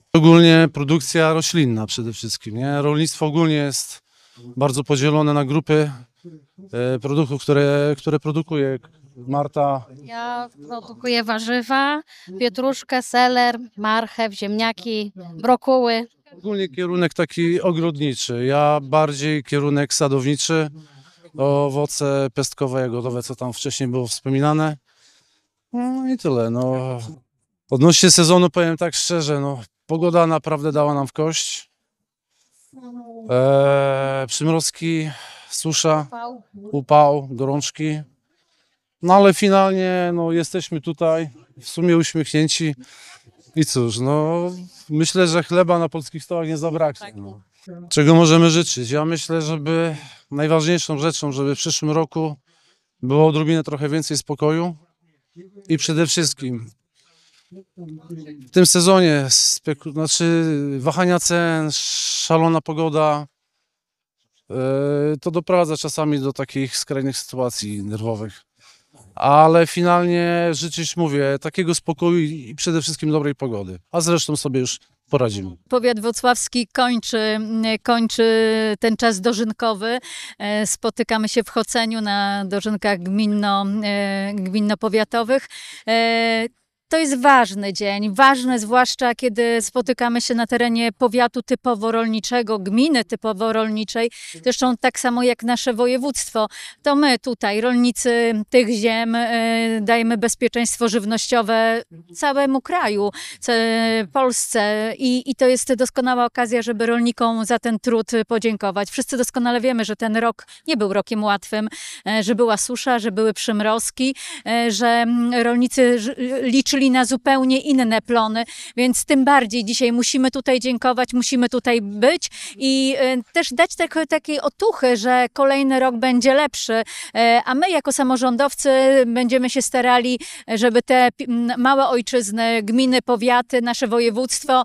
Ogólnie produkcja roślinna przede wszystkim, nie? Rolnictwo ogólnie jest bardzo podzielone na grupy produktów, które produkuje Marta. Ja produkuję warzywa, pietruszkę, seler, marchew, ziemniaki, brokuły. Ogólnie kierunek taki ogrodniczy, ja bardziej kierunek sadowniczy, owoce pestkowe, jagodowe, co tam wcześniej było wspominane. No i tyle. No. Odnośnie sezonu powiem tak szczerze, no, pogoda naprawdę dała nam w kość. Przymrozki, susza, upał, gorączki. No ale finalnie no, jesteśmy tutaj, w sumie uśmiechnięci. I cóż, no myślę, że chleba na polskich stołach nie zabraknie. No. Czego możemy życzyć? Ja myślę, żeby najważniejszą rzeczą, żeby w przyszłym roku było odrobinę trochę więcej spokoju i przede wszystkim w tym sezonie wahania cen, szalona pogoda, to doprowadza czasami do takich skrajnych sytuacji nerwowych. Ale finalnie życzyć, mówię, takiego spokoju i przede wszystkim dobrej pogody. A zresztą sobie już poradzimy. Powiat włocławski kończy ten czas dożynkowy. Spotykamy się w Choceniu na dożynkach gminno-powiatowych. To jest ważny dzień, ważny zwłaszcza kiedy spotykamy się na terenie powiatu typowo rolniczego, gminy typowo rolniczej, zresztą tak samo jak nasze województwo. To my tutaj, rolnicy tych ziem, dajemy bezpieczeństwo żywnościowe całemu kraju, Polsce i to jest doskonała okazja, żeby rolnikom za ten trud podziękować. Wszyscy doskonale wiemy, że ten rok nie był rokiem łatwym, że była susza, że były przymrozki, że rolnicy liczyli na zupełnie inne plony, więc tym bardziej dzisiaj musimy tutaj dziękować, musimy tutaj być i też dać takiej otuchy, że kolejny rok będzie lepszy, a my jako samorządowcy będziemy się starali, żeby te małe ojczyzny, gminy, powiaty, nasze województwo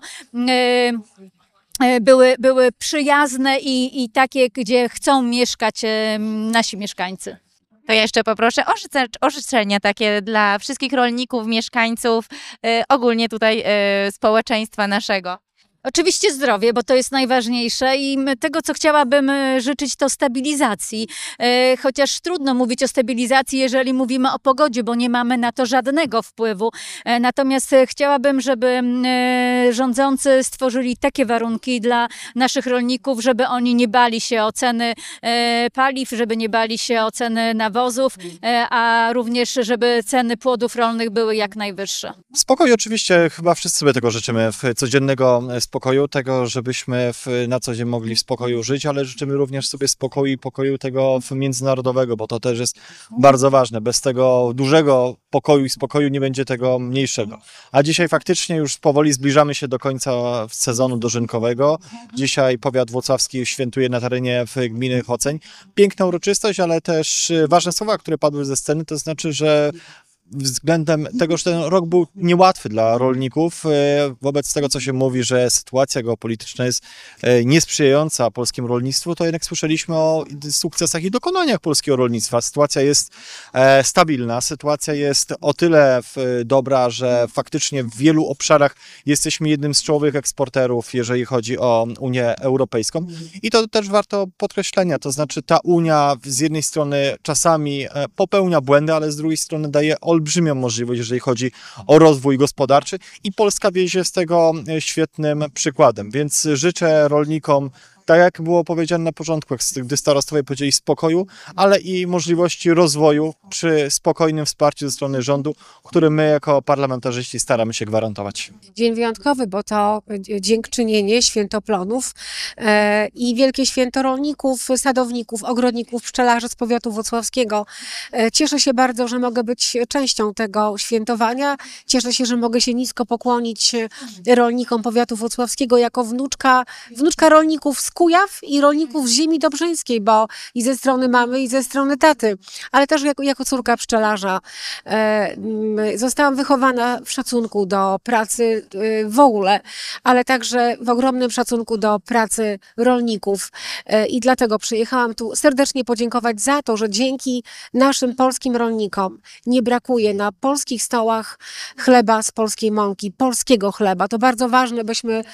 były przyjazne i takie, gdzie chcą mieszkać nasi mieszkańcy. To ja jeszcze poproszę o życzenia takie dla wszystkich rolników, mieszkańców, ogólnie tutaj społeczeństwa naszego. Oczywiście zdrowie, bo to jest najważniejsze i tego, co chciałabym życzyć, to stabilizacji. Chociaż trudno mówić o stabilizacji, jeżeli mówimy o pogodzie, bo nie mamy na to żadnego wpływu. Natomiast chciałabym, żeby rządzący stworzyli takie warunki dla naszych rolników, żeby oni nie bali się o ceny paliw, żeby nie bali się o ceny nawozów, a również, żeby ceny płodów rolnych były jak najwyższe. Spokój oczywiście, chyba wszyscy sobie tego życzymy, codziennego spokoju, tego, żebyśmy na co dzień mogli w spokoju żyć, ale życzymy również sobie spokoju i pokoju tego międzynarodowego, bo to też jest bardzo ważne. Bez tego dużego pokoju i spokoju nie będzie tego mniejszego. A dzisiaj faktycznie już powoli zbliżamy się do końca sezonu dożynkowego. Dzisiaj powiat włocławski świętuje na terenie gminy Choceń. Piękna uroczystość, ale też ważne słowa, które padły ze sceny, to znaczy, że względem tego, że ten rok był niełatwy dla rolników, wobec tego, co się mówi, że sytuacja geopolityczna jest niesprzyjająca polskiemu rolnictwu, to jednak słyszeliśmy o sukcesach i dokonaniach polskiego rolnictwa. Sytuacja jest stabilna, sytuacja jest o tyle dobra, że faktycznie w wielu obszarach jesteśmy jednym z czołowych eksporterów, jeżeli chodzi o Unię Europejską. I to też warto podkreślenia, to znaczy ta Unia z jednej strony czasami popełnia błędy, ale z drugiej strony daje olbrzymią możliwość, jeżeli chodzi o rozwój gospodarczy i Polska wiezie się z tego świetnym przykładem, więc życzę rolnikom, tak jak było powiedziane na początku, gdy starostowie powiedzieli spokoju, ale i możliwości rozwoju przy spokojnym wsparciu ze strony rządu, który my jako parlamentarzyści staramy się gwarantować. Dzień wyjątkowy, bo to dziękczynienie, święto plonów i wielkie święto rolników, sadowników, ogrodników, pszczelarzy z powiatu włocławskiego. Cieszę się bardzo, że mogę być częścią tego świętowania. Cieszę się, że mogę się nisko pokłonić rolnikom powiatu włocławskiego jako wnuczka rolników z Kujaw i rolników z ziemi dobrzyńskiej, bo i ze strony mamy, i ze strony taty, ale też jako córka pszczelarza. Zostałam wychowana w szacunku do pracy w ogóle, ale także w ogromnym szacunku do pracy rolników i dlatego przyjechałam tu serdecznie podziękować za to, że dzięki naszym polskim rolnikom nie brakuje na polskich stołach chleba z polskiej mąki, polskiego chleba. To bardzo ważne, byśmy